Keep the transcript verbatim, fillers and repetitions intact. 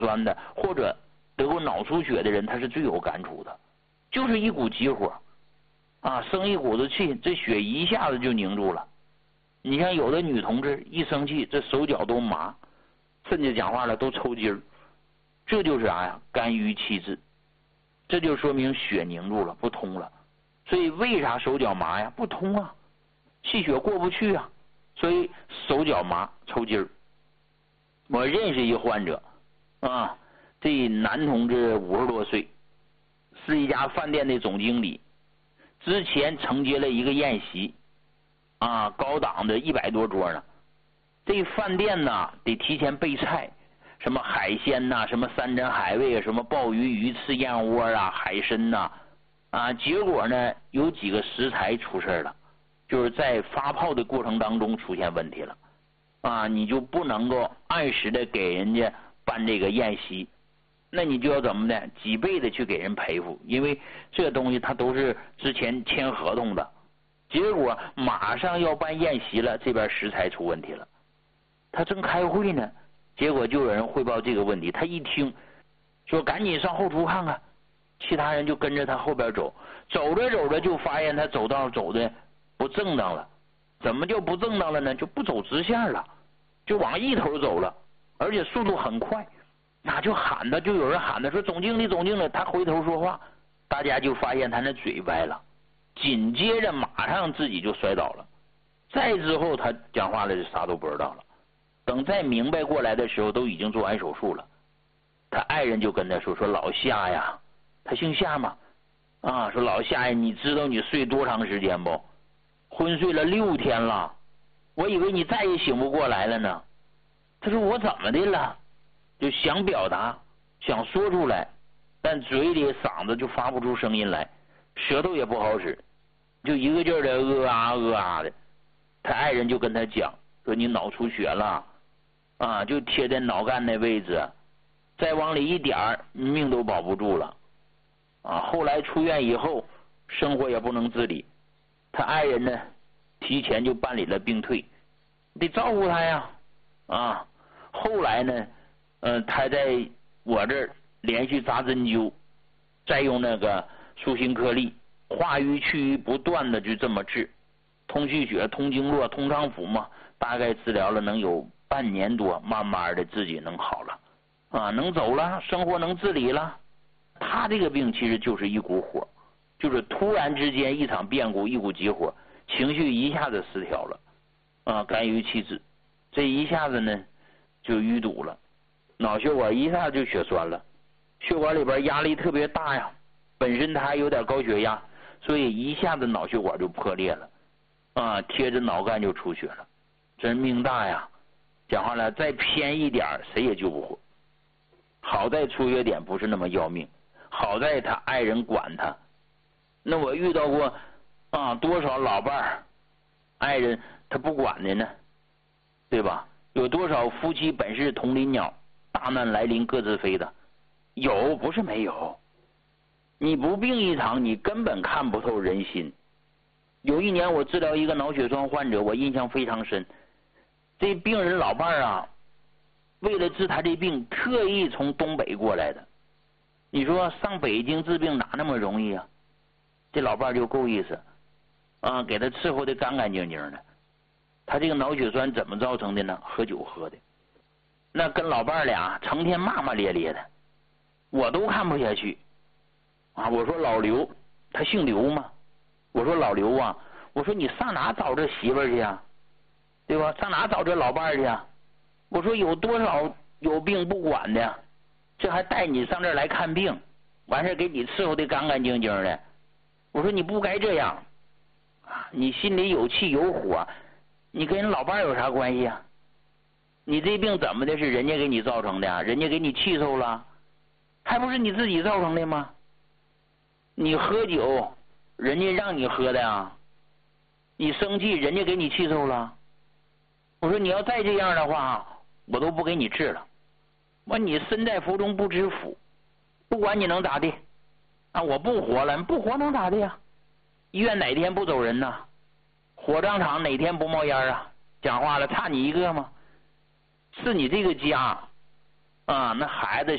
栓的，或者得过脑出血的人，他是最有感触的，就是一股急火啊，生一股子气，这血一下子就凝住了。你像有的女同志一生气，这手脚都麻，甚至讲话了都抽筋儿，这就是啥呀？肝郁气滞，这就说明血凝住了，不通了。所以为啥手脚麻呀？不通啊，气血过不去啊，所以手脚麻抽筋儿。我认识一患者啊，这男同志五十多岁，是一家饭店的总经理，之前承接了一个宴席啊，高档的一百多桌呢。这饭店呢得提前备菜，什么海鲜呐、啊，什么山珍海味啊，什么鲍鱼、鱼翅、燕窝啊，海参呐，啊，结果呢有几个食材出事了，就是在发泡的过程当中出现问题了，啊，你就不能够按时的给人家办这个宴席，那你就要怎么呢？几倍的去给人赔付，因为这东西它都是之前签合同的，结果马上要办宴席了，这边食材出问题了，他正开会呢，结果就有人汇报这个问题，他一听说赶紧上后厨看看，其他人就跟着他后边走，走着走着就发现他走道走的不正当了。怎么就不正当了呢？就不走直线了，就往一头走了，而且速度很快，那就喊他，就有人喊他说总经理总经理，他回头说话，大家就发现他那嘴歪了，紧接着马上自己就摔倒了，再之后他讲话了就啥都不知道了，等再明白过来的时候都已经做完手术了。他爱人就跟他说说老夏呀，他姓夏嘛，啊，说老夏呀，你知道你睡多长时间不？昏睡了六天了，我以为你再也醒不过来了呢。他说我怎么的了？就想表达，想说出来，但嘴里嗓子就发不出声音来，舌头也不好使，就一个劲儿的呃啊呃啊的。他爱人就跟他讲说你脑出血了啊，就贴在脑干那位置，再往里一点儿命都保不住了啊。后来出院以后生活也不能自理，他爱人呢提前就办理了病退，得照顾他呀啊。后来呢呃，他在我这儿连续扎针灸，再用那个舒心颗粒化瘀去瘀不断的就这么治，通气血通经络通脏腑嘛，大概治疗了能有半年多，慢慢的自己能好了啊，能走了，生活能自理了。他这个病其实就是一股火，就是突然之间一场变故，一股急火，情绪一下子失调了啊，肝郁气滞，这一下子呢就淤堵了，脑血管一下就血栓了，血管里边压力特别大呀，本身他还有点高血压，所以一下子脑血管就破裂了啊，贴着脑干就出血了，真命大呀。讲话了再偏一点谁也救不活，好在出血点不是那么要命，好在他爱人管他。那我遇到过啊多少老伴儿爱人他不管的呢，对吧？有多少夫妻本是同林鸟，大难来临各自飞的，有不是没有。你不病一场你根本看不透人心。有一年我治疗一个脑血栓患者，我印象非常深，这病人老伴儿啊为了治他这病特意从东北过来的，你说上北京治病哪那么容易啊？这老伴儿就够意思啊，给他伺候的干干净净的。他这个脑血栓怎么造成的呢？喝酒喝的，那跟老伴儿俩成天骂骂咧咧的，我都看不下去啊！我说老刘，他姓刘嘛，我说老刘啊，我说你上哪找这媳妇儿去啊？对吧？上哪找这老伴儿去啊？我说有多少有病不管的，这还带你上这儿来看病，完事给你伺候的干干净净的。我说你不该这样啊！你心里有气有火，你跟人老伴儿有啥关系啊？你这病怎么的是人家给你造成的？人家给你气受了，还不是你自己造成的吗？你喝酒，人家让你喝的啊！你生气，人家给你气受了。我说你要再这样的话，我都不给你治了。我你身在福中不知福，不管你能咋地啊！我不活了，不活能咋的呀？医院哪天不走人呐？火葬场哪天不冒烟啊？讲话了，差你一个吗？是你这个家啊，那孩子